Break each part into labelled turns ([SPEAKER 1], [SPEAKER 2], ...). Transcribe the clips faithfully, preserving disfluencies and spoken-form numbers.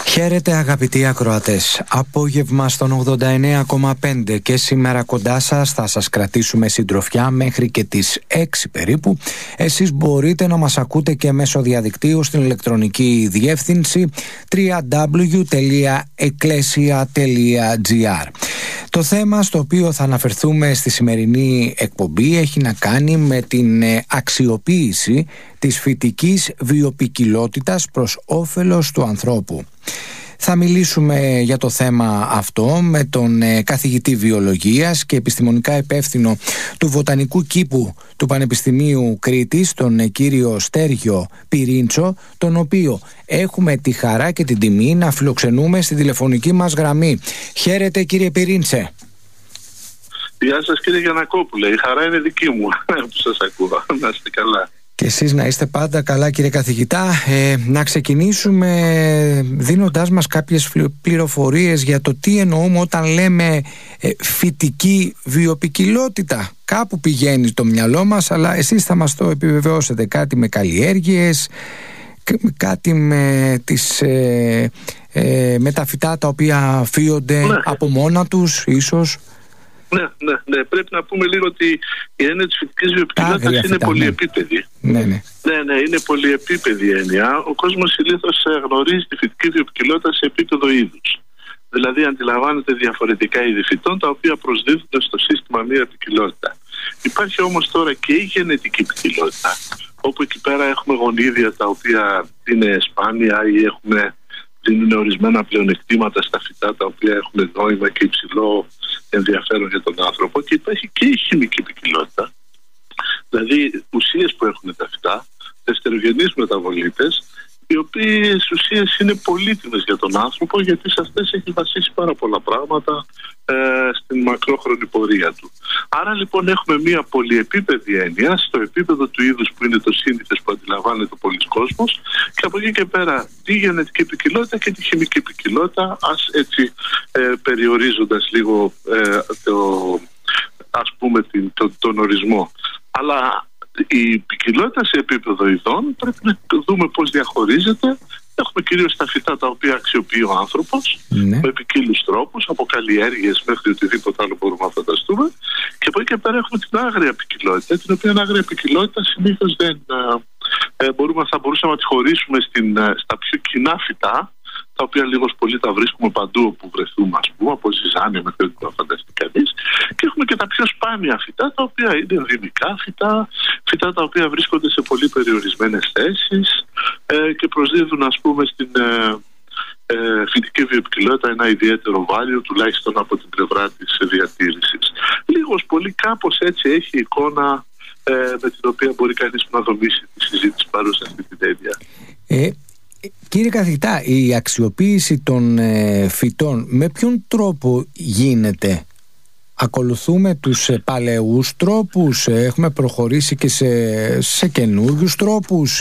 [SPEAKER 1] Χαίρετε αγαπητοί ακροατές. Απόγευμα στον ογδόντα εννέα κόμμα πέντε και σήμερα κοντά σας θα σας κρατήσουμε συντροφιά μέχρι και τις έξι περίπου. Εσείς μπορείτε να μας ακούτε και μέσω διαδικτύου στην ηλεκτρονική διεύθυνση double-u double-u double-u τελεία εκκλέσια τελεία τζι άρ. Το θέμα στο οποίο θα αναφερθούμε στη σημερινή εκπομπή έχει να κάνει με την αξιοποίηση της φυτικής βιοποικιλότητας προς όφελος του ανθρώπου. Θα μιλήσουμε για το θέμα αυτό με τον καθηγητή βιολογίας και επιστημονικά υπεύθυνο του Βοτανικού Κήπου του Πανεπιστημίου Κρήτης, τον κύριο Στέργιο Πυρίντσο, τον οποίο έχουμε τη χαρά και την τιμή να φιλοξενούμε στη τηλεφωνική μας γραμμή. Χαίρετε κύριε Πυρίντσε.
[SPEAKER 2] Γεια σας κύριε Γιαννακόπουλε, η χαρά είναι δική μου που σας ακούω. Να είστε καλά.
[SPEAKER 1] Και εσείς να είστε πάντα καλά κύριε καθηγητά. Ε, να ξεκινήσουμε δίνοντάς μας κάποιες πληροφορίες για το τι εννοούμε όταν λέμε ε, φυτική βιοποικιλότητα. Κάπου πηγαίνει το μυαλό μας, αλλά εσείς θα μας το επιβεβαιώσετε. Κάτι με καλλιέργειες, κάτι με, τις, ε, ε, με τα φυτά τα οποία φύονται ναι. από μόνα τους ίσως.
[SPEAKER 2] Ναι, ναι, ναι. Πρέπει να πούμε λίγο ότι η έννοια της φυτικής βιοποικιλότητας είναι πολυεπίπεδη.
[SPEAKER 1] Ναι, ναι.
[SPEAKER 2] Ναι, ναι, είναι πολυεπίπεδη έννοια. Ο κόσμος συνήθως γνωρίζει τη φυτική βιοποικιλότητα σε επίπεδο είδους. Δηλαδή αντιλαμβάνεται διαφορετικά είδη φυτών τα οποία προσδίδουν στο σύστημα μία ποικιλότητα. Υπάρχει όμως τώρα και η γενετική ποικιλότητα, όπου εκεί πέρα έχουμε γονίδια τα οποία είναι σπάνια ή έχουμε, δίνουν ορισμένα πλεονεκτήματα στα φυτά τα οποία έχουν νόημα και υψηλό ενδιαφέρον για τον άνθρωπο, και υπάρχει και η χημική ποικιλότητα, δηλαδή ουσίες που έχουν τα φυτά, δευτερογενείς μεταβολίτες, οι οποίες ουσίες είναι πολύτιμες για τον άνθρωπο, γιατί σε αυτές έχει βασίσει πάρα πολλά πράγματα ε, στην μακρόχρονη πορεία του. Άρα λοιπόν έχουμε μια πολυεπίπεδη έννοια στο επίπεδο του είδους που είναι το σύνηθες που αντιλαμβάνεται ο πολύς κόσμος, και από εκεί και πέρα τη γενετική ποικιλότητα και τη χημική ποικιλότητα, ας έτσι ε, περιορίζοντας λίγο ε, το, ας πούμε την, το, τον ορισμό. Αλλά η ποικιλότητα σε επίπεδο ειδών πρέπει να δούμε πώς διαχωρίζεται. Έχουμε κυρίως τα φυτά τα οποία αξιοποιεί ο άνθρωπος ναι. με ποικίλους τρόπους, από καλλιέργειες μέχρι οτιδήποτε άλλο μπορούμε να φανταστούμε. Και από εκεί και πέρα έχουμε την άγρια ποικιλότητα, την οποία άγρια ποικιλότητα συνήθως δεν ε, μπορούμε, θα μπορούσαμε να τη χωρίσουμε στην, στα πιο κοινά φυτά, τα οποία λίγος πολύ τα βρίσκουμε παντού όπου βρεθούμε, ας πούμε, από ζυζάνια μέχρι ό,τι να φανταστεί κανείς. Και έχουμε και τα πιο σπάνια φυτά, τα οποία είναι ενδυμικά φυτά, φυτά τα οποία βρίσκονται σε πολύ περιορισμένες θέσεις ε, και προσδίδουν, ας πούμε, στην ε, ε, φυτική βιοποικιλότητα ένα ιδιαίτερο value, τουλάχιστον από την πλευρά της διατήρησης. Λίγος πολύ κάπως έτσι έχει εικόνα ε, με την οποία μπορεί κανείς να δομήσει τη συζήτηση πάνω σε αυτή την έννοια.
[SPEAKER 1] Ε... Κύριε καθηγητά, η αξιοποίηση των ε, φυτών με ποιον τρόπο γίνεται? Ακολουθούμε τους ε, παλαιούς τρόπους, ε, έχουμε προχωρήσει και σε, σε καινούριους τρόπους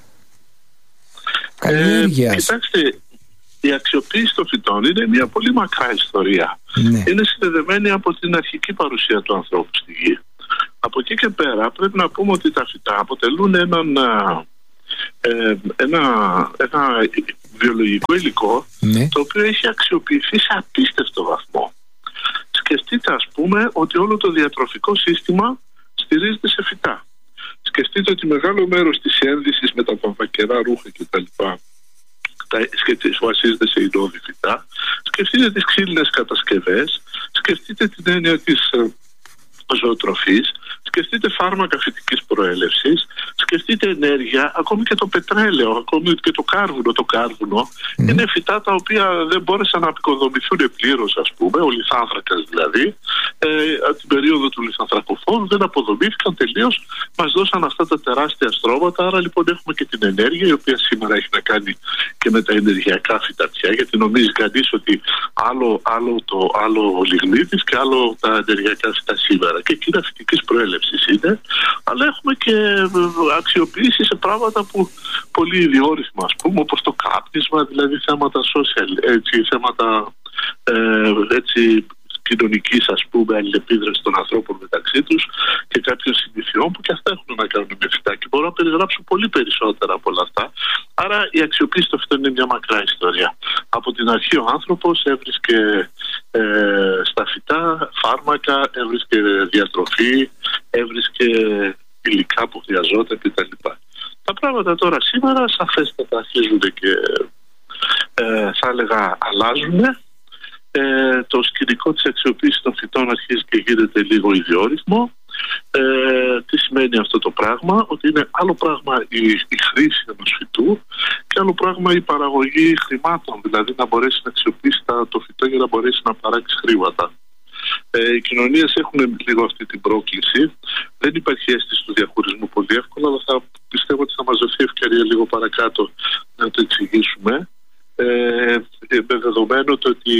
[SPEAKER 1] καλλιέργειας?
[SPEAKER 2] Ε, κοιτάξτε, η αξιοποίηση των φυτών είναι μια πολύ μακρά ιστορία. Ναι. Είναι συνδεδεμένη από την αρχική παρουσία του ανθρώπου στη γη. Από εκεί και πέρα πρέπει να πούμε ότι τα φυτά αποτελούν έναν... Ε, ένα, ένα βιολογικό υλικό ναι. το οποίο έχει αξιοποιηθεί σε απίστευτο βαθμό. Σκεφτείτε ας πούμε ότι όλο το διατροφικό σύστημα στηρίζεται σε φυτά. Σκεφτείτε ότι μεγάλο μέρος της ένδυσης με τα βαμβακερά ρούχα κτλ. Βασίζεται σε ειδώδη φυτά. Σκεφτείτε τις ξύλινες κατασκευές. Σκεφτείτε την έννοια της ζωοτροφής. Σκεφτείτε φάρμακα φυτικής προέλευσης, σκεφτείτε ενέργεια, ακόμη και το πετρέλαιο, ακόμη και το κάρβουνο. Το κάρβουνο mm. είναι φυτά τα οποία δεν μπόρεσαν να απεικοδομηθούν πλήρως, ας πούμε, ο λιθάνθρακας δηλαδή. Ε, από την περίοδο του λιθανθρακοφόρου δεν αποδομήθηκαν τελείως, μας δώσαν αυτά τα τεράστια στρώματα. Άρα λοιπόν έχουμε και την ενέργεια, η οποία σήμερα έχει να κάνει και με τα ενεργειακά φυτά πια, γιατί νομίζει κανείς ότι άλλο, άλλο το άλλο λιγνίτης και άλλο τα ενεργειακά φυτά σήμερα. Και εκεί είναι φυτικής προέλευσης είναι, αλλά έχουμε και αξιοποιήσει σε πράγματα που πολύ ιδιόρυθμα, ας πούμε, όπως το κάπνισμα, δηλαδή θέματα social, έτσι, θέματα ε, έτσι, κοινωνικής, ας πούμε, αλληλεπίδρασης των ανθρώπων μεταξύ τους και κάποιων συνηθιών που και αυτά έχουν να κάνουν με φυτά και μπορώ να περιγράψω πολύ περισσότερα από όλα αυτά. Άρα η αξιοποίηση των φυτών είναι μια μακρά ιστορία. Από την αρχή ο άνθρωπος έβρισκε ε, στα φυτά φάρμακα, έβρισκε διατροφή, έβρισκε υλικά που χρειαζόταν κτλ. Τα πράγματα τώρα σήμερα σαφέστατα αρχίζουν και ε, θα έλεγα αλλάζουν. Ε, το σκηνικό της αξιοποίησης των φυτών αρχίζει και γίνεται λίγο ιδιόρυθμο. Ε, τι σημαίνει αυτό το πράγμα? Ότι είναι άλλο πράγμα η, η χρήση ενός φυτού και άλλο πράγμα η παραγωγή χρημάτων, δηλαδή να μπορέσει να αξιοποιήσει τα, το φυτό για να μπορέσει να παράξει χρήματα. Ε, οι κοινωνίες έχουν λίγο αυτή την πρόκληση. Δεν υπάρχει αίσθηση του διαχωρισμού πολύ εύκολα, αλλά θα πιστεύω ότι θα μας δοθεί ευκαιρία λίγο παρακάτω να το εξηγήσουμε. Ε, με δεδομένο το ότι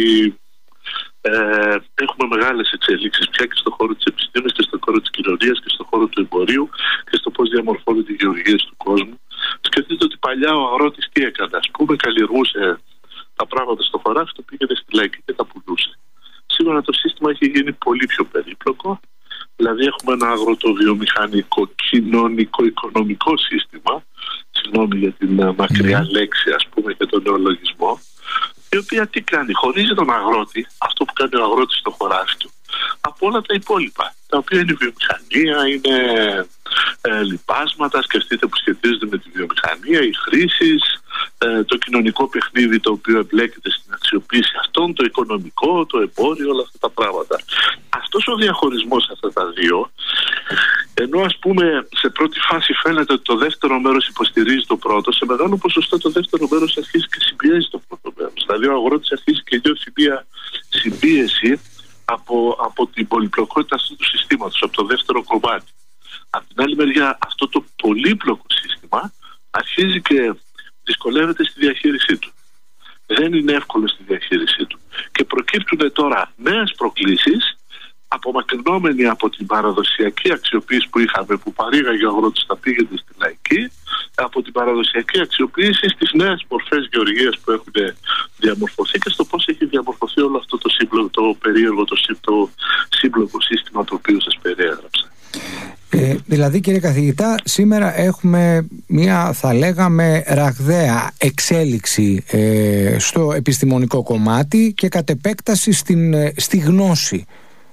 [SPEAKER 2] ε, έχουμε μεγάλες εξελίξεις πια και στον χώρο της επιστήμης και στον χώρο της κοινωνίας και στον χώρο του εμπορίου και στο πώς διαμορφώνονται οι γεωργίες του κόσμου. Σκεφτείτε ότι παλιά ο αγρότης τι έκανε? Ας πούμε, καλλιεργούσε τα πράγματα στο χωράφι, το πήγαινε στη λαϊκή και τα πουλούσε. Σήμερα το σύστημα έχει γίνει πολύ πιο περίπλοκο. Δηλαδή έχουμε ένα αγροτοβιομηχανικό, κοινωνικό, οικονομικό σύστημα, συγγνώμη για την μακριά λέξη, ας πούμε, και τον νεολογισμό, η οποία τι κάνει? Χωρίζει τον αγρότη, αυτό που κάνει ο αγρότης στο χωράφι του, από όλα τα υπόλοιπα, τα οποία είναι η βιομηχανία, είναι ε, λιπάσματα, σκεφτείτε, που σχετίζονται με τη βιομηχανία, οι χρήσεις, ε, το κοινωνικό παιχνίδι το οποίο εμπλέκεται στην αξιοποίηση αυτών, το οικονομικό, το εμπόριο, όλα αυτά τα πράγματα. Αυτός ο διαχωρισμός αυτά τα δύο, ενώ ας πούμε σε πρώτη φάση φαίνεται ότι το δεύτερο μέρος υποστηρίζει το πρώτο, σε μεγάλο ποσοστό το δεύτερο μέρος αρχίζει και συμπιέζει το πρώτο μέρος. Δηλαδή ο αγρότης αρχίζει και νιώθει μια συμπίεση από, από την πολυπλοκότητα αυτού του συστήματος, από το δεύτερο κομμάτι. Από την άλλη μεριά, αυτό το πολύπλοκο σύστημα αρχίζει και δυσκολεύεται στη διαχείρισή του. Δεν είναι εύκολο στη διαχείρισή του. Και προκύπτουν τώρα νέες προκλήσεις, απομακρυνόμενοι από την παραδοσιακή αξιοποίηση που είχαμε, που παρήγαγε ο αγρότης, τα πήγαινε στη λαϊκή, από την παραδοσιακή αξιοποίηση στις νέες μορφές γεωργίας που έχουν διαμορφωθεί και στο πώς έχει διαμορφωθεί όλο αυτό το, σύμπλο, το περίεργο, το, το σύμπλοκο σύστημα το οποίο σας περιέγραψα.
[SPEAKER 1] Ε, δηλαδή, κύριε καθηγητά, σήμερα έχουμε μια, θα λέγαμε, ραγδαία εξέλιξη ε, στο επιστημονικό κομμάτι και κατ' επέκταση στην, ε, στη γνώση.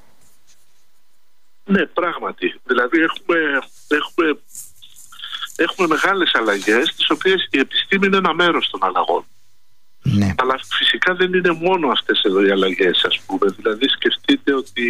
[SPEAKER 2] Ναι, πράγματι. Δηλαδή έχουμε, έχουμε, έχουμε μεγάλες αλλαγές, τις οποίες η επιστήμη είναι ένα μέρος των αλλαγών.
[SPEAKER 1] Ναι.
[SPEAKER 2] Αλλά φυσικά δεν είναι μόνο αυτές εδώ οι αλλαγές, ας πούμε. Δηλαδή σκεφτείτε ότι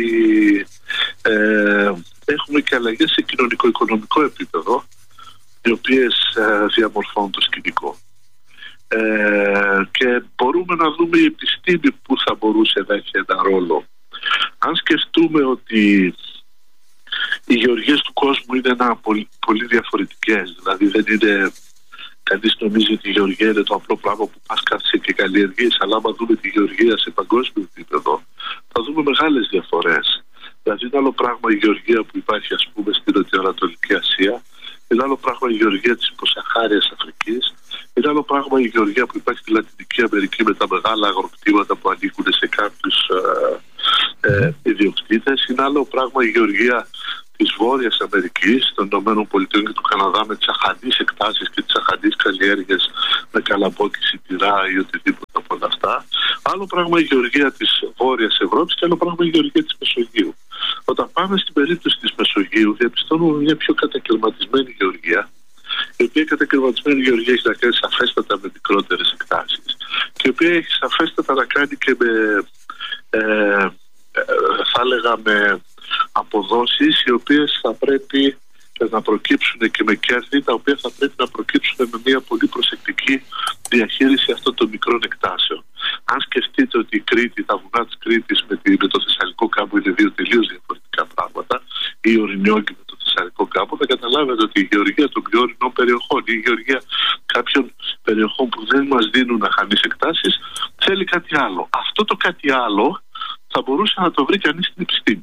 [SPEAKER 2] ε, έχουμε και αλλαγές σε κοινωνικό-οικονομικό επίπεδο, οι οποίες ε, διαμορφώνουν το σκηνικό. Ε, και μπορούμε να δούμε η επιστήμη που θα μπορούσε να έχει ένα ρόλο. Αν σκεφτούμε ότι οι γεωργίες του κόσμου είναι ένα πολύ, πολύ διαφορετικές, δηλαδή δεν είναι... Κανείς νομίζει ότι η γεωργία είναι το απλό πράγμα που πας κάθεσαι και καλλιεργείς, αλλά άμα δούμε τη γεωργία σε παγκόσμιο επίπεδο, θα δούμε μεγάλες διαφορές. Δηλαδή, είναι άλλο πράγμα η γεωργία που υπάρχει, ας πούμε, στην Νοτιοανατολική Ασία, είναι άλλο πράγμα η γεωργία της υποσαχάριας Αφρικής, είναι άλλο πράγμα η γεωργία που υπάρχει στη Λατινική Αμερική με τα μεγάλα αγροκτήματα που ανήκουν σε κάποιους ε, ε, ιδιοκτήτες, είναι άλλο πράγμα η γεωργία της Βόρειας Αμερικής, των Ηνωμένων Πολιτειών και του Καναδά, με τις αχαντείς εκτάσεις και τις αχαντείς καλλιέργειες με καλαμπόκι, σιτηρά ή οτιδήποτε από όλα αυτά. Άλλο πράγμα η γεωργία της Βόρειας Ευρώπης και άλλο πράγμα η γεωργία της Μεσογείου. Όταν πάμε στην περίπτωση της Μεσογείου, διαπιστώνουμε μια πιο κατακαιρματισμένη γεωργία, η οποία κατακαιρματισμένη γεωργία έχει να κάνει σαφέστατα με μικρότερες εκτάσεις και η οποία έχει σαφέστατα να κάνει και με, ε, ε, θα έλεγα, με αποδόσεις οι οποίες θα πρέπει να προκύψουν και με κέρδη τα οποία θα πρέπει να προκύψουν με μια πολύ προσεκτική διαχείριση αυτών των μικρών εκτάσεων. Αν σκεφτείτε ότι η Κρήτη, τα βουνά της Κρήτης με, με το Θεσσαλικό κάμπο είναι δύο τελείως διαφορετικά πράγματα, ή ο Ορεινιόκη με το Θεσσαλικό κάμπο, θα καταλάβετε ότι η γεωργία των πιο ορεινών περιοχών ή η γεωργία κάποιων περιοχών που δεν μας δίνουν αχανείς εκτάσεις θέλει κάτι άλλο. Αυτό το κάτι άλλο θα μπορούσε να το βρει κανείς στην επιστήμη.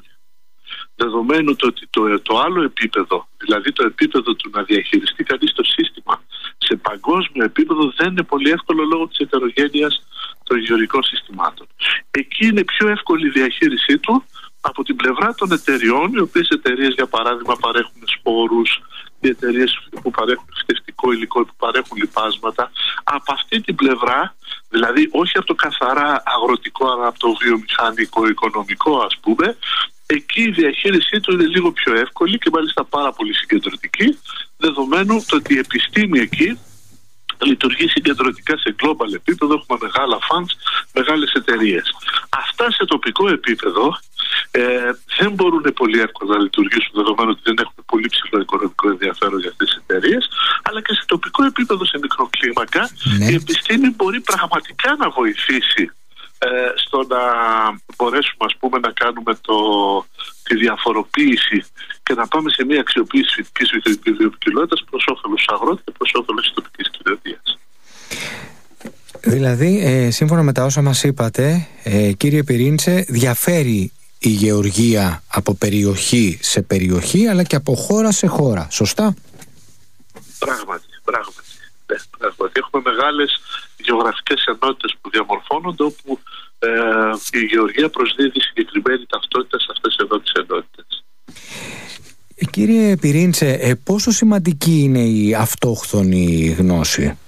[SPEAKER 2] Δεδομένου το ότι το, το άλλο επίπεδο, δηλαδή το επίπεδο του να διαχειριστεί κανείς το σύστημα σε παγκόσμιο επίπεδο δεν είναι πολύ εύκολο λόγω της ετερογένειας των γεωργικών συστημάτων. Εκεί είναι πιο εύκολη η διαχείρισή του από την πλευρά των εταιριών, οι οποίες εταιρείες για παράδειγμα παρέχουν σπόρους, οι εταιρείες που παρέχουν φυτευτικό υλικό, που παρέχουν λιπάσματα. Από αυτή την πλευρά, δηλαδή όχι από το καθαρά αγροτικό, αλλά από το βιομηχανικό, οικονομικό ας πούμε, εκεί η διαχείρισή του είναι λίγο πιο εύκολη και μάλιστα πάρα πολύ συγκεντρωτική, δεδομένου το ότι η επιστήμη εκεί λειτουργεί συγκεντρωτικά σε global επίπεδο, έχουμε μεγάλα funds, μεγάλες εταιρείες. Αυτά σε τοπικό επίπεδο ε, δεν μπορούν πολύ εύκολα να λειτουργήσουν, δεδομένου ότι δεν έχουν πολύ ψηλό οικονομικό ενδιαφέρον για αυτές τις εταιρείες, αλλά και σε τοπικό επίπεδο, σε μικροκλίμακα, ναι. η επιστήμη μπορεί πραγματικά να βοηθήσει ε, στο να μπορέσουμε ας πούμε να κάνουμε το, τη διαφοροποίηση και να πάμε σε μια αξιοποίηση φυτικής βιοποικιλότητας προς όφελος του αγρότη και προς όφελος της τοπικής κοινωνίας.
[SPEAKER 1] Δηλαδή, ε, σύμφωνα με τα όσα μας είπατε, ε, κύριε Πυρίντσε, διαφέρει η γεωργία από περιοχή σε περιοχή, αλλά και από χώρα σε χώρα. Σωστά?
[SPEAKER 2] Πράγματι, πράγματι. Ναι, πράγματι. Έχουμε μεγάλες γεωγραφικές ενότητες που διαμορφώνονται, όπου ε, η γεωργία προσδίδει συγκεκριμένη ταυτότητα σε αυτές εδώ τις ενότητες.
[SPEAKER 1] Κύριε Πυρίντσε, ε, πόσο σημαντική είναι η αυτόχθονη γνώση?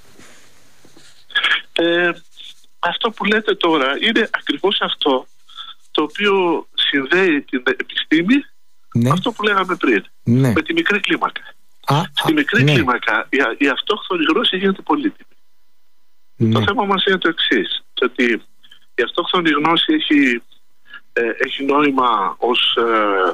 [SPEAKER 2] Ε, αυτό που λέτε τώρα είναι ακριβώς αυτό το οποίο συνδέει την επιστήμη, ναι. αυτό που λέγαμε πριν, ναι. με τη μικρή κλίμακα. Α, Στη μικρή α, ναι. κλίμακα η, η αυτόχθονη γνώση γίνεται πολύτιμη. Ναι. Το θέμα μας είναι το εξής, ότι η αυτόχθονη γνώση έχει, ε, έχει νόημα ως ε,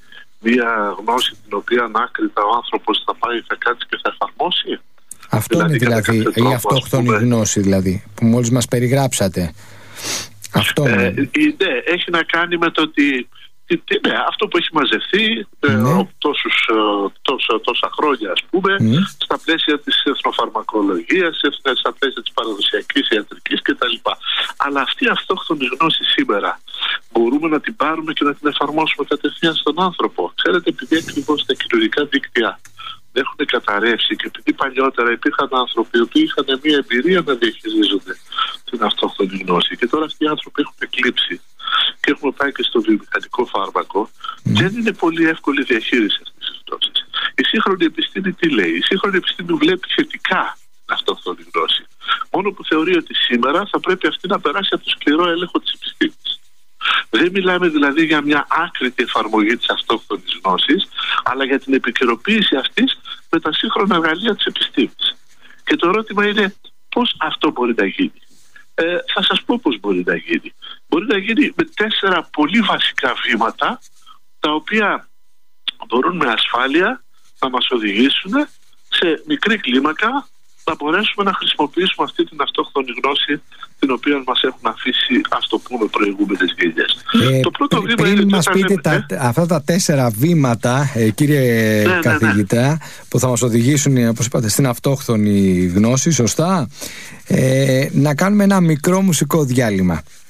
[SPEAKER 2] μια γνώση την οποία ανάκριτα ο άνθρωπος θα πάει, θα κάτσει και θα εφαρμόσει.
[SPEAKER 1] Αυτό δηλαδή, είναι δηλαδή τρόπο, η αυτόχθονη γνώση δηλαδή που μόλις μας περιγράψατε. Αυτό
[SPEAKER 2] ε, ναι, έχει να κάνει με το ότι ναι, αυτό που έχει μαζευτεί ναι. ε, τόσους, τόσα, τόσα χρόνια ας πούμε mm. στα πλαίσια της εθνοφαρμακολογίας, στα πλαίσια της παραδοσιακής ιατρικής κτλ. Αλλά αυτή η αυτόχθονη γνώση σήμερα μπορούμε να την πάρουμε και να την εφαρμόσουμε κατευθείαν στον άνθρωπο. Ξέρετε, επειδή ακριβώς τα κοινωνικά δίκτυα έχουν καταρρεύσει και επειδή παλιότερα υπήρχαν άνθρωποι οι οποίοι είχαν μια εμπειρία να διαχειρίζονται την αυτόχθονη γνώση και τώρα αυτοί οι άνθρωποι έχουν εκλείψει και έχουμε πάει και στο βιομηχανικό φάρμακο, mm. δεν είναι πολύ εύκολη η διαχείριση αυτής της γνώσης. Η σύγχρονη επιστήμη τι λέει? Η σύγχρονη επιστήμη βλέπει θετικά την αυτόχθονη γνώση. Μόνο που θεωρεί ότι σήμερα θα πρέπει αυτή να περάσει από το σκληρό έλεγχο της επιστήμης. Δεν μιλάμε δηλαδή για μια άκρητη εφαρμογή της αυτόχθονης γνώσης, αλλά για την επικαιροποίηση αυτής με τα σύγχρονα εργαλεία της επιστήμης. Και το ερώτημα είναι πώς αυτό μπορεί να γίνει. Ε, θα σας πω πώς μπορεί να γίνει. Μπορεί να γίνει με τέσσερα πολύ βασικά βήματα, τα οποία μπορούν με ασφάλεια να μας οδηγήσουν σε μικρή κλίμακα να μπορέσουμε να χρησιμοποιήσουμε αυτή την αυτόχθονη γνώση την οποία μας έχουν αφήσει, ας το πούμε, προηγούμενες γενιές.
[SPEAKER 1] Ε, το πρώτο πριν, βήμα πριν είναι μας πείτε τα, αυτά τα τέσσερα βήματα, ε, κύριε ναι, καθηγητά, ναι, ναι. που θα μας οδηγήσουν, όπως είπατε, στην αυτόχθονη γνώση, σωστά, ε, να κάνουμε ένα μικρό μουσικό διάλειμμα.